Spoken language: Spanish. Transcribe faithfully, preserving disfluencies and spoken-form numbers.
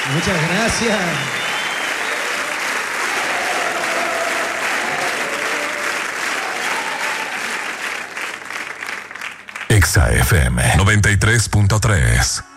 Muchas gracias. Exa F M noventa y tres punto tres.